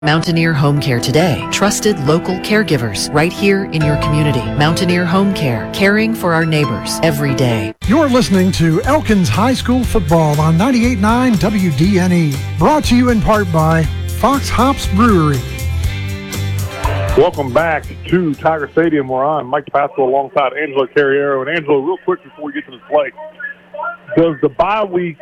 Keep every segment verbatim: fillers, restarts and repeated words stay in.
Mountaineer Home Care today. Trusted local caregivers right here in your community. Mountaineer Home Care, caring for our neighbors every day. You're listening to Elkins High School Football on ninety-eight point nine W D N E. Brought to you in part by Fox Hops Brewery. Welcome back to Tiger Stadium. We're on Mike Pascal alongside Angelo Carriero. And Angelo, real quick before we get to this play, does the bye week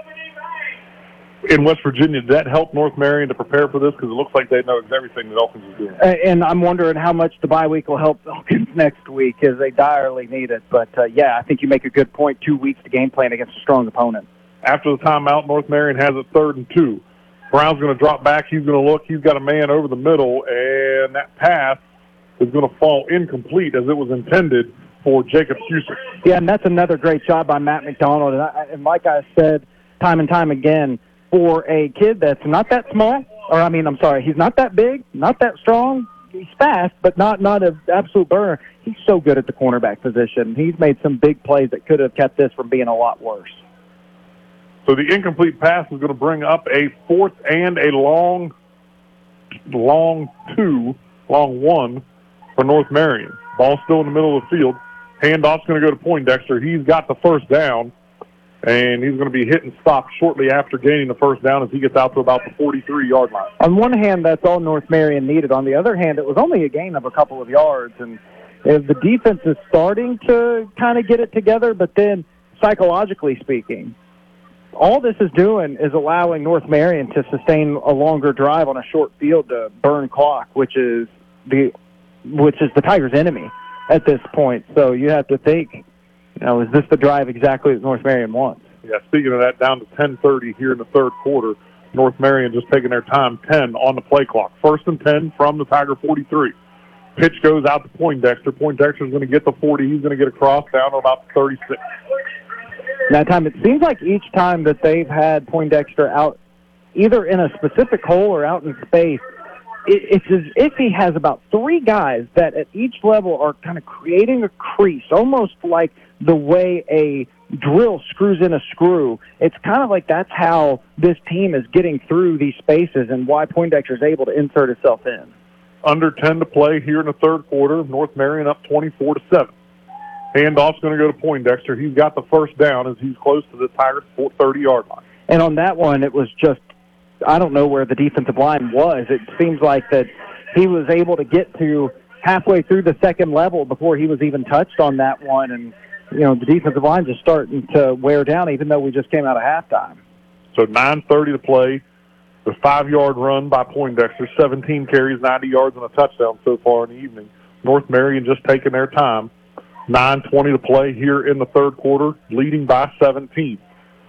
in West Virginia, did that help North Marion to prepare for this? Because it looks like they know everything that Elkins is doing. And I'm wondering how much the bye week will help Elkins next week, as they direly need it. But, uh, yeah, I think you make a good point, two weeks to game plan against a strong opponent. After the timeout, North Marion has it third and two. Brown's going to drop back. He's going to look. He's got a man over the middle, and that pass is going to fall incomplete as it was intended for Jacob Cusick. Yeah, and that's another great job by Matt McDonald. And, I, and like I said time and time again, for a kid that's not that small, or I mean, I'm sorry, he's not that big, not that strong. He's fast, but not not an absolute burner. He's so good at the cornerback position. He's made some big plays that could have kept this from being a lot worse. So the incomplete pass is going to bring up a fourth and a long, long two, long one for North Marion. Ball still in the middle of the field. Handoff's going to go to Poindexter. He's got the first down. And he's going to be hit and stopped shortly after gaining the first down as he gets out to about the forty-three-yard line. On one hand, that's all North Marion needed. On the other hand, it was only a gain of a couple of yards. And if the defense is starting to kind of get it together, but then psychologically speaking, all this is doing is allowing North Marion to sustain a longer drive on a short field to burn clock, which is the which is the Tigers' enemy at this point. So you have to think, you know, is this the drive exactly that North Marion wants? Yeah, speaking of that, down to ten thirty here in the third quarter. North Marion just taking their time, ten on the play clock. First and ten from the Tiger forty-three. Pitch goes out to Poindexter. Poindexter's going to get the forty. He's going to get across down to about the thirty-six. That time, it seems like each time that they've had Poindexter out, either in a specific hole or out in space, it, it's as if he has about three guys that at each level are kind of creating a crease, almost like the way a drill screws in a screw. It's kind of like that's how this team is getting through these spaces and why Poindexter is able to insert itself in. Under ten to play here in the third quarter. North Marion up twenty-four to seven. Handoff's going to go to Poindexter. He's got the first down as he's close to the Tigers' thirty-yard line. And on that one, it was just, I don't know where the defensive line was. It seems like that he was able to get to halfway through the second level before he was even touched on that one. And, you know, the defensive line just starting to wear down, even though we just came out of halftime. So nine thirty to play. The five-yard run by Poindexter, seventeen carries, ninety yards, and a touchdown so far in the evening. North Marion just taking their time. nine twenty to play here in the third quarter, leading by seventeen.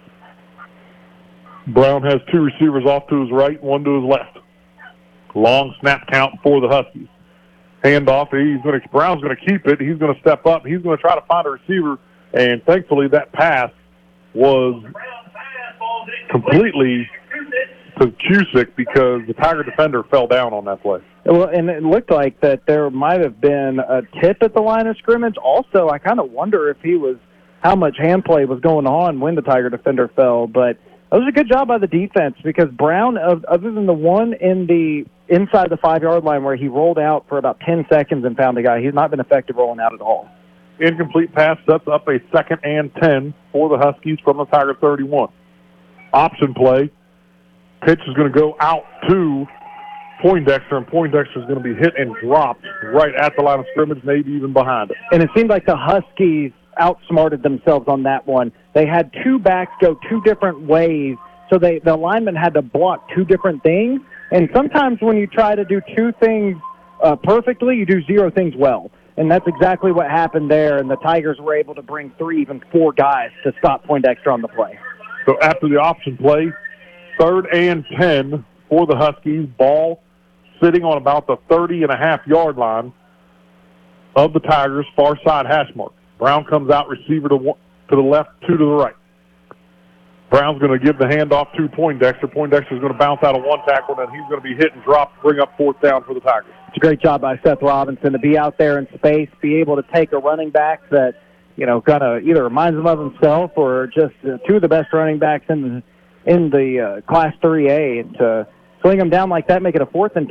Brown has two receivers off to his right, one to his left. Long snap count for the Huskies. Handoff, he's going to, Brown's going to keep it. He's going to step up. He's going to try to find a receiver, and thankfully that pass was completely to Cusick because the Tiger defender fell down on that play. Well, and it looked like that there might have been a tip at the line of scrimmage. Also, I kind of wonder if he was, how much hand play was going on when the Tiger defender fell. But it was a good job by the defense because Brown, other than the one in the inside the five-yard line where he rolled out for about ten seconds and found a guy, he's not been effective rolling out at all. Incomplete pass sets up a second and ten for the Huskies from the Tiger thirty-one. Option play. Pitch is going to go out to Poindexter, and Poindexter is going to be hit and dropped right at the line of scrimmage, maybe even behind it. And it seemed like the Huskies outsmarted themselves on that one. They had two backs go two different ways, so they the lineman had to block two different things. And sometimes when you try to do two things uh, perfectly, you do zero things well. And that's exactly what happened there, and the Tigers were able to bring three, even four guys to stop Poindexter on the play. So after the option play, third and ten for the Huskies. Ball sitting on about the thirty and a half yard line of the Tigers, far side hash mark. Brown comes out, receiver to one, to the left, two to the right. Brown's going to give the handoff to Poindexter. Poindexter's going to bounce out of one tackle, and he's going to be hit and dropped, bring up fourth down for the Tigers. It's a great job by Seth Robinson to be out there in space, be able to take a running back that, you know, kind of either reminds him of himself or just uh, two of the best running backs in the in the uh, Class three A, and to sling them down like that, make it a fourth and